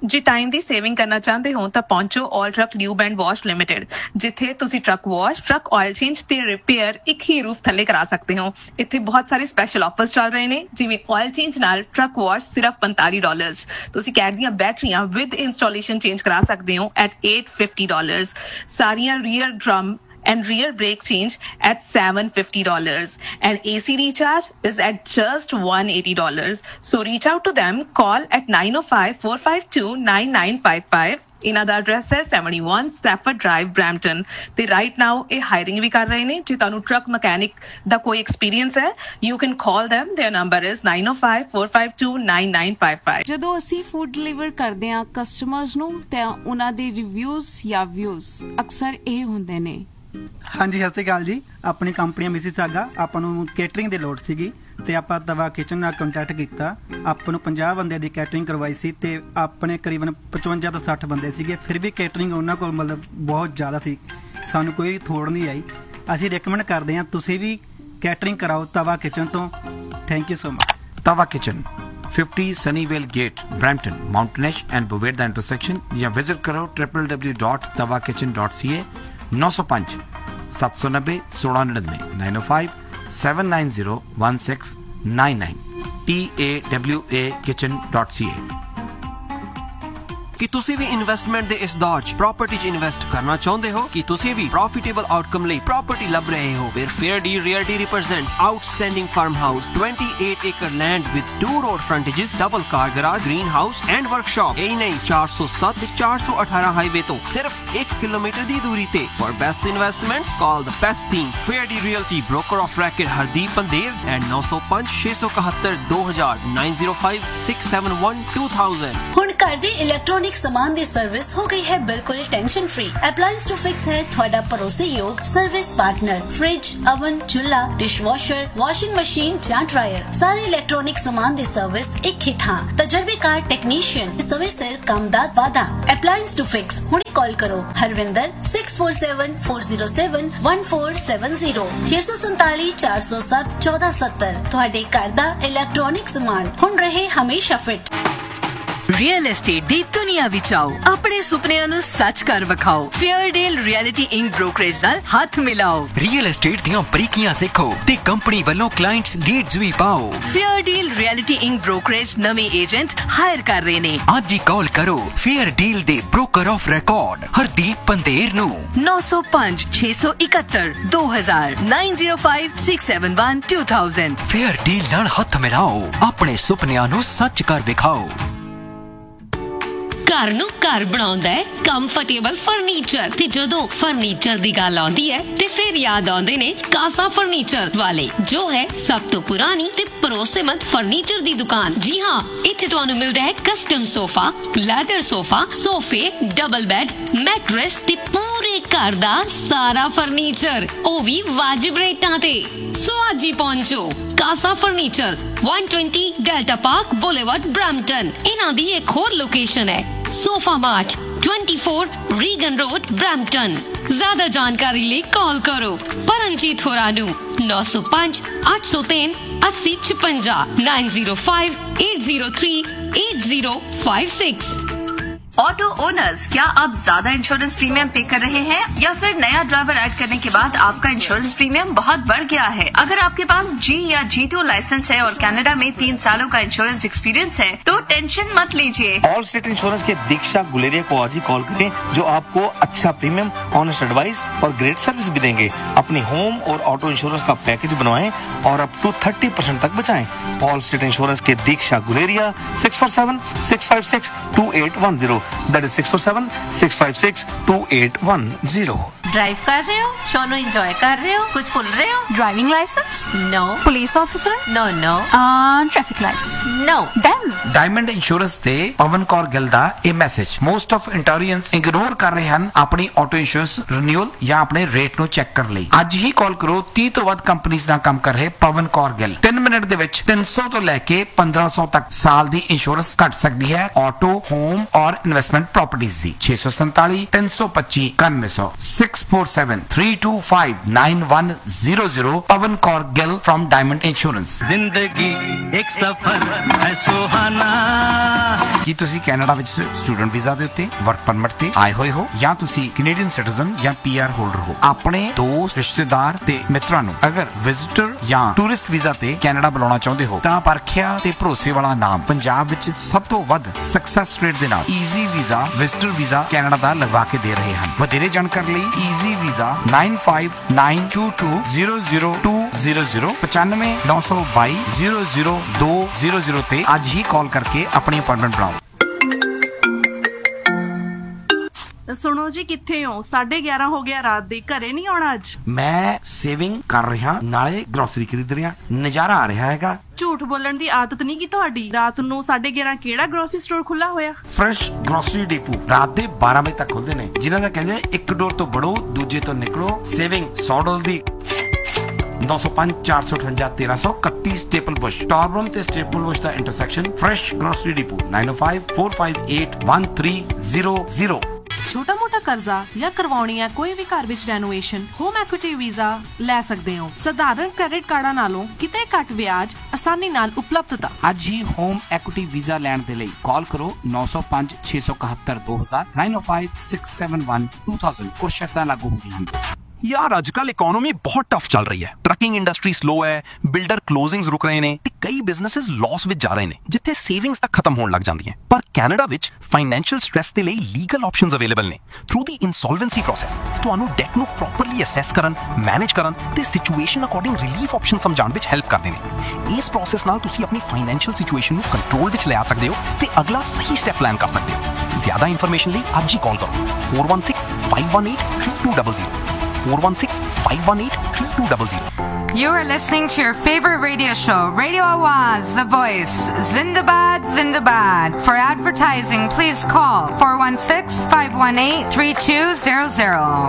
ਜੇ ਟਾਈਮ ਦੀ ਸੇਵਿੰਗ ਕਰਨਾ ਚਾਹੁੰਦੇ ਹੋ ਤਾਂ ਪਹੁੰਚੋ ਆਲ truck lube and wash limited, ਜਿੱਥੇ ਤੁਸੀਂ truck wash, truck oil change ਤੇ ਰਿਪੇਅਰ ਇੱਕ ਹੀ ਰੂਫ ਥੱਲੇ ਕਰਾ ਸਕਦੇ ਹੋ। ਇੱਥੇ ਬਹੁਤ ਸਾਰੇ ਸਪੈਸ਼ਲ ਆਫਰਸ ਚੱਲ ਰਹੇ ਨੇ, ਜਿਵੇਂ ਆਇਲ ਚੇਂਜ ਨਾਲ ਟਰੱਕ ਵਾਸ਼ ਸਿਰਫ $45, ਤੁਸੀਂ ਕੈਟ ਦੀਆਂ ਬੈਟਰੀਆਂ ਵਿਦ ਇੰਸਟਾਲੇਸ਼ਨ ਚੇਂਜ ਕਰਾ ਸਕਦੇ ਹੋ at $850, ਸਾਰੀਆਂ rear drum and rear brake change at $750, and AC recharge is at just $180. So reach out to them, call at 905-452-9955. ਇਹਨਾਂ ਦਾ ਐਡਰੈਸ ਹੈ 71 ਸਟੈਫਰਡ ਡਰਾਈਵ, ਬਰੈਂਪਟਨ। ਤੇ ਰਾਈਟ ਨਾਓ ਇਹ ਹਾਇਰਿੰਗ ਵੀ ਕਰ ਰਹੇ ਨੇ। ਜੇ ਤੁਹਾਨੂੰ ਟਰੱਕ ਮਕੈਨਿਕ ਦਾ ਕੋਈ ਐਕਸਪੀਰੀਅੰਸ ਹੈ, you can call them, their number is 905-452-9955। ਜਦੋਂ ਅਸੀਂ ਫੂਡ ਡਿਲੀਵਰ ਕਰਦੇ ਹਾਂ ਕਸਟਮਰਸ ਨੂੰ ਤਾਂ ਉਹਨਾਂ ਦੇ ਰਿਵਿਊਜ਼ ਜਾਂ ਵਿਊਜ਼ ਅਕਸਰ ਇਹ ਹੁੰਦੇ ਨੇ। ਹਾਂਜੀ, ਸਤਿ ਸ਼੍ਰੀ ਅਕਾਲ ਜੀ। ਆਪਣੀ ਕੰਪਨੀ ਮਿਸੀਸਾਗਾ, ਆਪਾਂ ਨੂੰ ਕੇਟਰਿੰਗ ਦੀ ਲੋੜ ਸੀਗੀ ਤੇ ਆਪਾਂ ਤਵਾ ਕਿਚਨ ਨਾਲ ਕੰਟੈਕਟ ਕੀਤਾ। ਆਪਾਂ ਨੂੰ 50 ਬੰਦੇ ਦੀ ਕੇਟਰਿੰਗ ਕਰਵਾਈ ਸੀ ਤੇ ਆਪਣੇ ਕਰੀਬਨ 55 ਤੋਂ 60 ਬੰਦੇ ਸੀਗੇ। ਫਿਰ ਵੀ ਕੇਟਰਿੰਗ ਉਹਨਾਂ ਕੋਲ ਮਤਲਬ ਬਹੁਤ ਜ਼ਿਆਦਾ ਸੀ, ਸਾਨੂੰ ਕੋਈ ਥੋੜ ਨਹੀਂ ਆਈ। ਅਸੀਂ ਰეკਮੈਂਡ ਕਰਦੇ ਹਾਂ ਤੁਸੀਂ ਵੀ ਕੇਟਰਿੰਗ ਕਰਾਓ ਤਵਾ ਕਿਚਨ ਤੋਂ। Thank you so much. ਤਵਾ kitchen 50 Sunnyvale Gate, Brampton, Mountain Ash and Boveda intersection, ਜਾਂ ਵਿਜ਼ਿਟ ਕਰੋ www.tawakitchen.ca। 905 790 1699 905 790 1699 tawakitchen.ca। ਕਿ ਤੁਸੀਂ ਵੀ ਇਨਵੈਸਟਮੈਂਟ ਦੇ ਇਸ ਦੌਰ 'ਚ ਪ੍ਰਾਪਰਟੀ 'ਚ ਇਨਵੈਸਟ ਕਰਨਾ ਚਾਹੁੰਦੇ ਹੋ, ਕਿ ਤੁਸੀਂ ਵੀ ਪ੍ਰੋਫਿਟੇਬਲ ਆਊਟਕਮ ਲਈ ਪ੍ਰਾਪਰਟੀ ਲੱਭ ਰਹੇ ਹੋ, ਫਿਰ fair deal realty ਰਿਪਰੈਜ਼ੈਂਟਸ outstanding farm house, 28 ਏਕੜ land with 2 road ਫਰੰਟੇजेस, double car garage, green house and workshop. ਇਹ ਨਹੀਂ 407 ਤੇ 418 ਹਾਈਵੇ ਤੋਂ ਸਿਰਫ 1 ਕਿਲੋਮੀਟਰ ਦੀ ਦੂਰੀ ਤੇ। For best investments call the best team, fair deal realty, broker of racket Hardeep Pander and 905 671 2000 905 671 2000। ਹੁਣ ਘਰ ਦੇ ਇਲੈਕਟ੍ਰੋਨਿਕ सामान दी सर्विस हो गई है बिल्कुल tension free. Appliance to fix है थोड़ा भरोसेयोग सर्विस पार्टनर। फ्रिज, ओवन, चूल्हा, डिशवॉशर, वॉशिंग मशीन या ड्रायर, सारे इलेक्ट्रॉनिक सामान दी सर्विस एक ही थां। तजर्बेकार टेक्नीशियन, समय सिर कामदार वादा। अप्लायंस टू फिक्स हुणे कॉल करो हरविंदर 6474071470 647 407 1470। ਤੁਹਾਡੇ ਘਰ ਦਾ ਇਲੈਕਟ੍ਰੋਨਿਕ ਸਾमान ਹੁਣ ਰਹੇ ਹਮੇਸ਼ਾ ਫਿੱਟ। ਰੀਅਲ ਐਸਟੇਟ ਦੀ ਦੁਨੀਆ ਵਿੱਚ ਆਓ, ਆਪਣੇ ਸੁਪਨਿਆਂ ਨੂੰ ਸੱਚ ਕਰ ਵਿਖਾਓ। ਫੇਅਰਡੇਲ ਰਿਐਲਿਟੀ ਇੰਕ ਬ੍ਰੋਕਰੇਜ ਨਾਲ ਹੱਥ ਮਿਲਾਓ। ਰੀਅਲ ਐਸਟੇਟ ਦੀਆਂ ਬਰੀਕੀਆਂ ਸਿੱਖੋ ਤੇ ਕੰਪਨੀ ਵੱਲੋਂ ਕਲਾਇੰਟਸ ਲੀਡਸ ਵੀ ਪਾਓ। ਫੇਅਰਡੇਲ ਰਿਐਲਿਟੀ ਇੰਕ ਬ੍ਰੋਕਰੇਜ ਨਵੇਂ ਏਜੰਟ ਹਾਇਰ ਕਰ ਰਹੇ ਨੇ। ਅੱਜ ਹੀ ਕਾਲ ਕਰੋ ਫੇਅਰਡੇਲ ਦੇ broker of record Hardeep Pander ਨੂੰ 905 671 2000 905 671 2000। ਫੇਅਰਡੇਲ ਨਾਲ ਹੱਥ ਮਿਲਾਓ, ਆਪਣੇ ਸੁਪਨਿਆਂ ਨੂੰ ਸੱਚ ਕਰ ਵਿਖਾਓ। ਘਰ ਨੂੰ ਘਰ ਬਣਾਉਂਦਾ ਹੈ ਕੰਫਰਟੇਬਲ ਫਰਨੀਚਰ, ਤੇ ਜਦੋਂ ਫਰਨੀਚਰ ਦੀ ਗੱਲ ਆਉਂਦੀ ਹੈ ਤੇ ਫਿਰ ਯਾਦ ਆਉਂਦੇ ਨੇ ਕਾਸਾ ਫਰਨੀਚਰ ਵਾਲੇ, ਜੋ ਹੈ ਸਭ ਤੋਂ ਪੁਰਾਣੀ ਤੇ ਭਰੋਸੇਮੰਦ ਫਰਨੀਚਰ ਦੀ ਦੁਕਾਨ। ਜੀ ਹਾਂ, ਇੱਥੇ ਤੁਹਾਨੂੰ ਮਿਲਦਾ ਹੈ ਕਸਟਮ ਸੋਫਾ, ਲੈਦਰ ਸੋਫਾ, ਸੋਫੇ, ਡਬਲ ਬੈੱਡ, ਮੈਟਰੈਸ ਤੇ ਪੂਰੇ ਘਰ ਦਾ ਸਾਰਾ ਫਰਨੀਚਰ, ਉਹ ਵੀ ਵਾਜਿਬ ਰੇਟਾਂ ਤੇ। ਸੋ ਅੱਜ ਹੀ ਪਹੁੰਚੋ ਕਾਸਾ furniture, 120 delta park boulevard, Brampton. ਇਹਨਾਂ ਦੀ ਇੱਕ ਹੋਰ ਲੋਕੇਸ਼ਨ ਹੈ sofa mart, 24 Regan road, Brampton. ज्यादा जानकारी लिए कॉल करो परमजीत होरा 905 803 8056 905 803 8056। ऑटो ओनर्स, क्या आप ज्यादा इंश्योरेंस प्रीमियम पे कर रहे हैं या फिर नया ड्राइवर ऐड करने के बाद आपका इंश्योरेंस प्रीमियम बहुत बढ़ गया है? अगर आपके पास G या G2 लाइसेंस है और कनाडा में 3 सालों का इंश्योरेंस एक्सपीरियंस है तो टेंशन मत लीजिए। ऑल स्टेट इंश्योरेंस के दीक्षा गुलेरिया को आज ही कॉल करें, जो आपको अच्छा प्रीमियम, ऑनेस्ट एडवाइस और ग्रेट सर्विस भी देंगे। अपनी होम और ऑटो इंश्योरेंस का पैकेज बनवाएं और अप टू 30% तक बचाएं। ऑल स्टेट इंश्योरेंस के दीक्षा गुलेरिया 647-656-2810। That is 647-656-2810। ड्राइव कर रहे हो, शो नो एंजॉय कर रहे हो, कुछ भूल रहे हो? Driving licence? No. Police officer? No no. Traffic lights? No. Then diamond insurance ਤੇ ਪਵਨ ਕੌਰ ਗਿੱਲ ਦਾ ਇਹ ਮੈਸੇਜ, ਮੋਸਟ ਆਫ ਇੰਟੋਰੀਅੰਸ ਇਗਨੋਰ ਕਰ ਰਹੇ ਹਨ ਆਪਣੀ ਆਟੋ ਇੰਸ਼ੋਰੈਂਸ ਰੀਨਿਊਅਲ ਜਾਂ ਆਪਣੇ ਰੇਟ ਨੂੰ ਚੈੱਕ ਕਰਨ ਲਈ। ਅੱਜ ਹੀ ਕਾਲ ਕਰੋ 30 ਤੋਂ ਵੱਧ ਕੰਪਨੀਆਂ ਨਾਲ ਕੰਮ ਕਰ ਰਹੇ ਪਵਨ ਕੌਰ ਗਿੱਲ। 3 ਮਿੰਟ ਦੇ ਵਿੱਚ 300 ਤੋਂ ਲੈ ਕੇ 1500 ਤੱਕ ਸਾਲ ਦੀ ਇੰਸ਼ੋਰੈਂਸ ਘਟ ਸਕਦੀ ਹੈ ਆਟੋ, ਹੋਮ ਔਰ investment properties the. 647 325 9100 647-325 9100। Pawan Kaur Gill from diamond insurance. जिंदगी एक सफर है सुहाना, ਕੀ ਤੁਸੀਂ ਕੈਨੇਡਾ ਵਿੱਚ ਸਟੂਡੈਂਟ ਵੀਜ਼ਾ ਦੇ ਉੱਤੇ ਵਰਕ ਪਰਮਿਟ ਤੇ ਆਏ ਹੋਏ ਹੋ ਜਾਂ ਤੁਸੀਂ ਕੈਨੇਡੀਅਨ ਸਿਟੀਜ਼ਨ ਜਾਂ PR ਹੋਲਡਰ ਹੋ? ਆਪਣੇ ਦੋਸਤ, ਰਿਸ਼ਤੇਦਾਰ ਤੇ ਮਿੱਤਰਾਂ ਨੂੰ ਅਗਰ ਵਿਜ਼ਿਟਰ ਜਾਂ ਟੂਰਿਸਟ ਵੀਜ਼ਾ ਤੇ ਕੈਨੇਡਾ ਬੁਲਾਉਣਾ ਚਾਹੁੰਦੇ ਹੋ ਤਾਂ ਪਰਖਿਆ ਤੇ ਭਰੋਸੇ ਵਾਲਾ ਨਾਮ ਪੰਜਾਬ ਵਿੱਚ ਸਭ ਤੋਂ ਵੱਧ ਸਕਸੈਸ ਰੇਟ ਦੇ ਨਾਲ easy visa visitor visa Canada ਦਾ ਲਗਵਾ ਕੇ ਦੇ ਰਹੇ ਹਨ। ਵਧੇਰੇ ਜਾਣਕਾਰੀ ਲਈ ਈਜ਼ੀ ਵੀਜ਼ਾ 9592200200 9592200200 ਤੇ ਅੱਜ ਹੀ ਕਾਲ ਕਰਕੇ ਆਪਣੀ ਅਪਾਇੰਟਮੈਂਟ ਬਣਾਓ। ਸੁਣੋ ਜੀ, ਕਿੱਥੇ ਹੋ? 11:30 ਹੋ ਗਿਆ ਰਾਤ ਦੇ, ਘਰੇ ਨਹੀਂ ਆਉਣਾ ਅੱਜ? ਮੈਂ ਸੇਵਿੰਗ ਕਰ ਰਿਹਾ, ਨਾਲੇ ਗਰੋਸਰੀ ਖਰੀਦ ਰਿਹਾ, ਨਜ਼ਾਰਾ ਆ ਰਿਹਾ ਹੈਗਾ। ਝੂਠ ਬੋਲਣ ਦੀ ਆਦਤ ਨਹੀਂ ਕੀ ਤੁਹਾਡੀ? ਰਾਤ ਨੂੰ 11:30 ਕਿਹੜਾ ਗਰੋਸਰੀ ਸਟੋਰ ਖੁੱਲਾ ਹੋਇਆ? ਫਰੈਸ਼ ਗਰੋਸਰੀ ਡਿਪੂ ਰਾਤ ਦੇ 12 ਵਜੇ ਤੱਕ ਖੁੱਲਦੇ ਨੇ, ਜਿਨ੍ਹਾਂ ਦਾ ਕਹਿੰਦੇ ਇੱਕ ਡੋਰ ਤੋਂ ਵੜੋ ਦੂਜੇ ਤੋਂ ਨਿਕਲੋ। ਸੇਵਿੰਗ $100 ਦੀ 905 458 1331 ਸਟੇਪਲ ਬੁਸ਼, ਟਾਪ ਰੂਮ ਤੇ ਸਟੇਪਲ ਬੁਸ਼ ਦਾ ਇੰਟਰਸੈਕਸ਼ਨ। Fresh grocery depot 905 458 1300। ਛੋਟਾ ਮੋਟਾ ਕਰਜ਼ਾ ਜਾਂ ਕਰਵਾਉਣੀ ਹੈ ਕੋਈ ਵੀ ਘਰ ਵਿੱਚ ਰੈਨੋਵੇਸ਼ਨ, ਹੋਮ ਐਕੁਇਟੀ ਵੀਜ਼ਾ ਲੈ ਸਕਦੇ ਹੋ। ਸਧਾਰਨ ਕ੍ਰੈਡਿਟ ਕਾਰਡਾਂ ਨਾਲੋਂ ਕਿਤੇ ਘੱਟ ਵਿਆਜ, ਆਸਾਨੀ ਨਾਲ ਉਪਲਬਧਤਾ। ਅੱਜ ਹੀ ਹੋਮ ਐਕੁਇਟੀ ਵੀਜ਼ਾ ਲੈਣ ਦੇ ਲਈ ਕਾਲ ਕਰੋ 905 671 2000 905 671 2000। ਕੁਝ ਸ਼ਰਤਾਂ ਲਾਗੂ ਹੁੰਦੀਆਂ ਹਨ। ਯਾਰ ਅੱਜ ਕੱਲ ਇਕਨੋਮੀ ਬਹੁਤ ਟਫ ਚੱਲ ਰਹੀ ਹੈ। ਟਰਕਿੰਗ ਇੰਡਸਟਰੀ ਸਲੋ ਹੈ, ਬਿਲਡਰ ਕਲੋਜ਼ਿੰਗਸ ਰੁਕ ਰਹੇ ਨੇ ਤੇ ਕਈ ਬਿਜ਼ਨੈਸਸ ਲਾਸ ਵਿੱਚ ਜਾ ਰਹੇ ਨੇ, ਜਿੱਥੇ ਸੇਵਿੰਗਸ ਤੱਕ ਖਤਮ ਹੋਣ ਲੱਗ ਜਾਂਦੀਆਂ। ਪਰ ਕੈਨੇਡਾ ਵਿੱਚ ਫਾਈਨੈਂਸ਼ੀਅਲ ਸਟ੍ਰੈਸ ਦੇ ਲਈ ਲੀਗਲ ਆਪਸ਼ਨਸ ਅਵੇਲੇਬਲ ਨੇ। ਥਰੂ ਦੀ ਇਨਸੋਲਵੈਂਸੀ ਪ੍ਰੋਸੈਸ ਤੁਹਾਨੂੰ ਡੈਟ ਨੂੰ ਪ੍ਰੋਪਰਲੀ ਅਸੈਸ ਕਰਨ, ਮੈਨੇਜ ਕਰਨ ਤੇ ਸਿਚੁਏਸ਼ਨ ਅਕੋਰਡਿੰਗ ਰਿਲੀਫ ਆਪਸ਼ਨ ਸਮਝਾਉਣ ਵਿੱਚ ਹੈਲਪ ਕਰਦੇ ਨੇ। ਇਸ ਪ੍ਰੋਸੈਸ ਨਾਲ ਤੁਸੀਂ ਆਪਣੀ ਫਾਈਨੈਂਸ਼ੀਅਲ ਸਿਚੁਏਸ਼ਨ ਨੂੰ ਕੰਟਰੋਲ ਵਿੱਚ ਲਿਆ ਸਕਦੇ ਹੋ ਤੇ ਅਗਲਾ ਸਹੀ ਸਟੈਪ ਪਲਾਨ ਕਰ ਸਕਦੇ ਹੋ। ਜ਼ਿਆਦਾ ਇਨਫੋਰਮੇਸ਼ਨ ਲਈ ਅੱਜ ਹੀ ਕਾਲ ਕਰੋ 416 518 3200 416 518 3200। You are listening to your favorite radio show, Radio Awaz, The Voice. Zindabad, Zindabad. For advertising, please call 416 518 3200.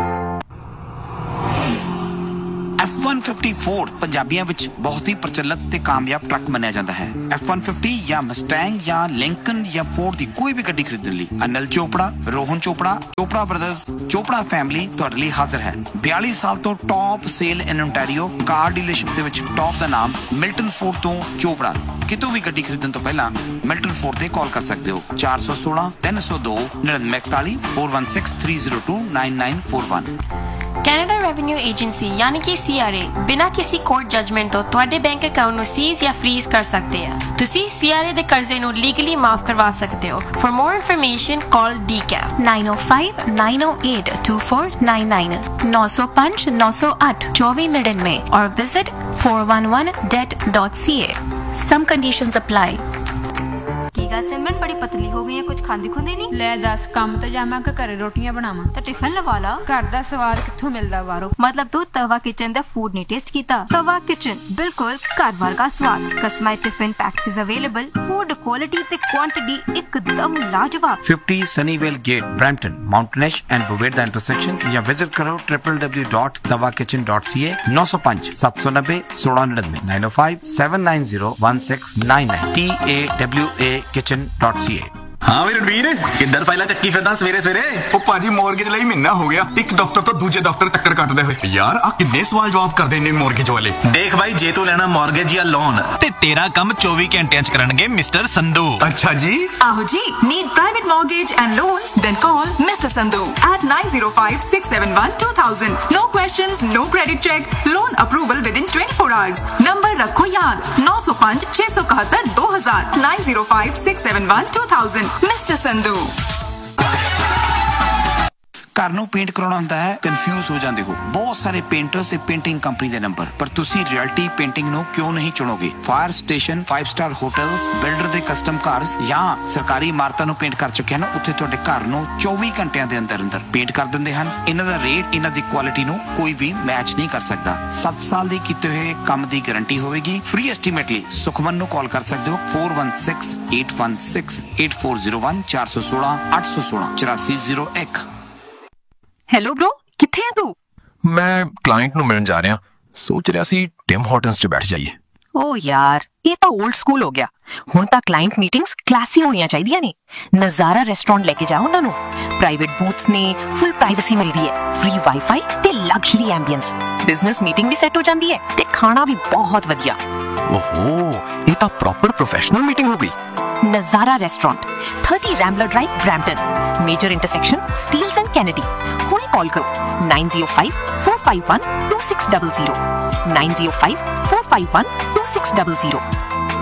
F-150 ਪੰਜਾਬੀਆਂ ਵਿੱਚ ਬਹੁਤ ਹੀ ਪ੍ਰਚਲਿਤ ਤੇ ਕਾਮਯਾਬ ਟਰੱਕ ਮੰਨਿਆ ਜਾਂਦਾ ਹੈ। F-150 ਜਾਂ ਮਸਟੈਂਗ ਜਾਂ ਲਿੰਕਨ ਜਾਂ ਫੋਰਡ ਦੀ ਕੋਈ ਵੀ ਗੱਡੀ ਖਰੀਦਣ ਲਈ ਅਨਿਲ ਚੋਪੜਾ, ਰੋਹਨ ਚੋਪੜਾ, ਚੋਪੜਾ ਬ੍ਰਦਰਜ਼, ਚੋਪੜਾ ਫੈਮਿਲੀ ਤੁਹਾਡੇ ਲਈ ਹਾਜ਼ਰ ਹੈ। 42 ਸਾਲ ਤੋਂ ਟੌਪ ਸੇਲ ਇਨ ਓਨਟਾਰੀਓ ਕਾਰ ਡੀਲਰਸ਼ਿਪ ਦੇ ਵਿੱਚ ਟੌਪ ਦਾ ਨਾਮ ਮਿਲਟਨ ਫੋਰਡ ਤੋਂ ਚੋਪੜਾ। ਕਿਤੋਂ ਵੀ ਗੱਡੀ ਖਰੀਦਣ ਤੋਂ ਪਹਿਲਾਂ ਮਿਲਟਨ ਫੋਰਡ ਤੇ ਕਾਲ ਕਰ ਸਕਦੇ ਹੋ 416 302 9941 416 302 9941। ਕੈਨੇਡਾ ਰੈਵਨਿਊ ਏਜੰਸੀ ਯਾਨੀ ਕਿ CRA ਬਿਨਾਂ ਕਿਸੇ ਕੋਰਟ ਜਜਮੈਂਟ ਤੋਂ ਤੁਹਾਡੇ ਬੈਂਕ ਅਕਾਊਂਟ ਨੂੰ ਸੀਜ਼ ਜਾਂ ਫ੍ਰੀਜ਼ ਕਰ ਸਕਦੇ ਆ। ਤੁਸੀਂ CRA ਦੇ ਕਰਜ਼ੇ ਨੂੰ ਲੀਗਲੀ ਮਾਫ ਕਰਵਾ ਸਕਦੇ ਹੋ। For more information call DCAP 905 908 2499 905 908 2499 और visit 411debt.ca। Some conditions apply। ਕੀ ਗੱਲ ਸਿਮਰਨ ਬੜੀ ਪਤਲੀ ਹੋ ਗਈ ਹੈ, ਕੁਝ ਖਾਂਦੀ ਖੁੰਦੀ ਨਹੀਂ? ਲੈ ਦੱਸ, ਕੰਮ ਤੇ ਜਾਵਾਂ ਕਿ ਘਰੇ ਰੋਟੀਆਂ ਬਣਾਵਾਂ? ਤਾਂ ਟਿਫਨ ਲਵਾ ਲਾ। ਘਰ ਦਾ ਸਵਾਦ ਕਿੱਥੋਂ ਮਿਲਦਾ ਬਾਹਰੋਂ? ਮਤਲਬ ਤੂੰ ਤਵਾ ਕਿਚਨ ਦਾ ਫੂਡ ਨਹੀਂ ਟੇਸਟ ਕੀਤਾ? ਤਵਾ ਕਿਚਨ ਬਿਲਕੁਲ ਘਰ ਵਰਗਾ ਸਵਾਦ। Customised tiffin packages available, food quality ਤੇ ਕੁਆਂਟੀਟੀ ਇੱਕਦਮ ਲਾਜਵਾਬ। 50 Sunnyvale Gate, Brampton, Mountainish and Boveda intersection ਜਾਂ ਵਿਜ਼ਿਟ ਕਰੋ www.tawakitchen.ca 905 790 1699 905 790 1699 TAWA ਹਾਂ ਵੀ ਰਣਵੀਰ, ਕਿੱਧਰ ਫਾਈਲਾਂ ਚੱਕੀ ਫਿਰਦਾ ਸਵੇਰੇ ਸਵੇਰੇ? ਉਹ ਭਾਜੀ ਮੌਰਗੇਜ ਲਈ ਮਹੀਨਾ ਹੋ ਗਿਆ, ਇੱਕ ਦਫ਼ਤਰ ਤੋਂ ਦੂਜੇ ਦਫ਼ਤਰ ਚੱਕਰ ਕੱਟਦੇ ਹੋਏ। ਯਾਰ ਆ ਕਿੰਨੇ ਸਵਾਲ ਜਵਾਬ ਕਰਦੇ ਨੇ ਮੌਰਗੇਜ ਵਾਲੇ। ਦੇਖ ਭਾਈ, ਜੇ ਤੂੰ ਲੈਣਾ ਮੌਰਗੇਜ ਜਾਂ ਲੋਨ ਤੇ ਤੇਰਾ ਕੰਮ 24 ਘੰਟਿਆਂ ਚ ਕਰਨਗੇ ਮਿਸਟਰ ਸੰਧੂ। ਅੱਛਾ ਜੀ। ਆਹੋ ਜੀ, need private mortgage and loans? Then call mister Sandhu at 905 671 2000। No questions, no credit check, loan approval within 24 hours। Number रखो याद 905 671 2000 905 671 2000। ਮਿਸਟਰ ਸੰਧੂ। ਘਰ ਨੂੰ ਪੇਂਟ ਕਰਾਉਣਾ ਹੁੰਦਾ ਹੈ, ਕਨਫਿਊਜ਼ ਹੋ ਜਾਂਦੇ ਹੋ। ਬਹੁਤ ਸਾਰੇ ਪੇਂਟਰਸ ਤੇ ਪੇਂਟਿੰਗ ਕੰਪਨੀ ਦੇ ਨੰਬਰ, ਪਰ ਤੁਸੀਂ ਰਿਐਲਿਟੀ ਪੇਂਟਿੰਗ ਨੂੰ ਕਿਉਂ ਨਹੀਂ ਚੁਣੋਗੇ? Fire station, 5 star hotels, builder ਦੇ ਕਸਟਮ ਘਰਸ ਜਾਂ ਸਰਕਾਰੀ ਇਮਾਰਤਾਂ ਨੂੰ ਪੇਂਟ ਕਰ ਚੁੱਕੇ ਹਨ। ਉੱਥੇ ਤੁਹਾਡੇ ਘਰ ਨੂੰ 24 ਘੰਟਿਆਂ ਦੇ ਅੰਦਰ ਪੇਂਟ ਕਰ ਦਿੰਦੇ ਹਨ। ਇਹਨਾਂ ਦਾ ਰੇਟ, ਇਹਨਾਂ ਦੀ ਕੁਆਲਿਟੀ ਨੂੰ ਕੋਈ ਵੀ ਮੈਚ ਨਹੀਂ ਕਰ ਸਕਦਾ। 7 ਸਾਲ ਦੀ ਕੀਤੇ ਹੋਏ ਕੰਮ ਦੀ ਗਾਰੰਟੀ ਹੋਵੇਗੀ। ਫ੍ਰੀ ਐਸਟੀਮੇਟ ਲਈ ਸੁਖਮਨ ਨੂੰ ਕਾਲ ਕਰ ਸਕਦੇ ਹੋ 416 816 8401 416 816 8401। ਹੈਲੋ ਬ్రో, ਕਿੱਥੇ ਆ ਤੂੰ? ਮੈਂ ਕਲਾਇੰਟ ਨੂੰ ਮਿਲਣ ਜਾ ਰਿਹਾ, ਸੋਚ ਰਿਹਾ ਸੀ ਟਿਮ ਹਾਰਟਨਸ 'ਚ ਬੈਠ ਜਾਈਏ। ओ यार, ये तो ओल्ड स्कूल हो गया। हुण तां क्लाइंट मीटिंग्स क्लासी होणियां चाहीदियां ने। नज़ारा रेस्टोरेंट लेके जाओ उन्हां नूं। प्राइवेट बूथ्स ने, फुल प्राइवेसी मिलदी है, फ्री वाईफाई ते लग्जरी एंबियंस। बिजनेस मीटिंग भी सेट हो जांदी है ते खाना भी बहुत वधिया। ओहो, ये तो प्रॉपर प्रोफेशनल मीटिंग हो गई। नज़ारा restaurant, 30 Rambler drive, Brampton, major intersection steels and Kennedy. हुणे कॉल करो 9054512600 9054512600।